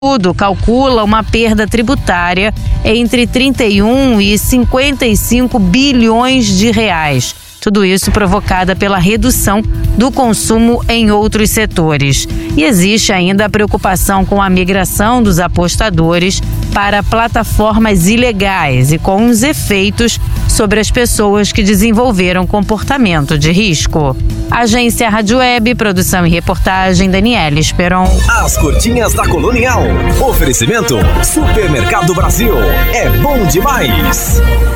Tudo calcula uma perda tributária entre 31 e 55 bilhões de reais. Tudo isso provocada pela redução do consumo em outros setores. E existe ainda a preocupação com a migração dos apostadores para plataformas ilegais e com os efeitos sobre as pessoas que desenvolveram comportamento de risco. Agência Rádio Web, produção e reportagem, Daniela Esperon. As curtinhas da Colonial. Oferecimento Supermercado Brasil. É bom demais.